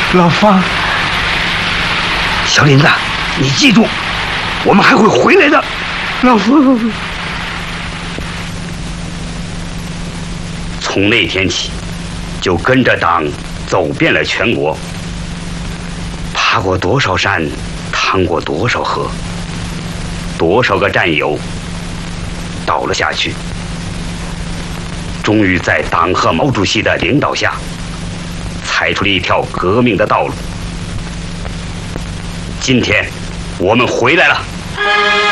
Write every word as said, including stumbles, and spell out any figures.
老方， 小林子，你记住，我们还会回来的。 老方， 从那天起，就跟着党走遍了全国，爬过多少山，趟过多少河，多少个战友倒了下去，终于在党和毛主席的领导下，踩出了一条革命的道路。今天，我们回来了。